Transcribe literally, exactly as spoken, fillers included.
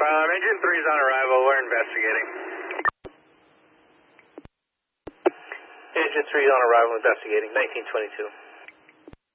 Um, engine three is on arrival. We're investigating. Engine three is on arrival, investigating. nineteen twenty-two.